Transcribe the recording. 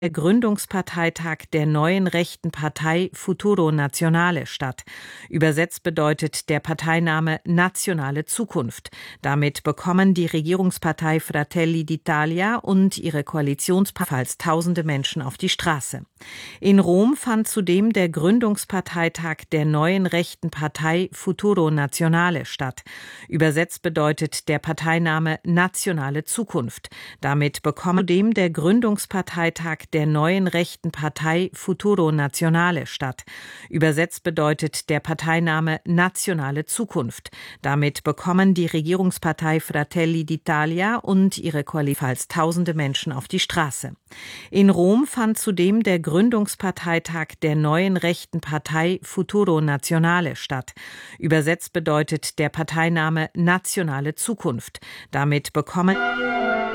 Der Gründungsparteitag der neuen rechten Partei Futuro Nazionale statt. Übersetzt bedeutet der Parteiname Nationale Zukunft. Damit bekommen die Regierungspartei Fratelli d'Italia und ihre Koalitionspartner tausende Menschen auf die Straße. In Rom fand zudem der Gründungsparteitag der neuen rechten Partei Futuro Nazionale statt. Übersetzt bedeutet der Parteiname Nationale Zukunft. Damit bekommen zudem der Gründungsparteitag der neuen rechten Partei Futuro Nazionale statt. Übersetzt bedeutet der Parteiname Nationale Zukunft. Damit bekommen die Regierungspartei Fratelli d'Italia und ihre Koalition tausende Menschen auf die Straße. In Rom fand zudem der Gründungsparteitag der neuen rechten Partei Futuro Nazionale statt. Übersetzt bedeutet der Parteiname Nationale Zukunft. Damit bekommen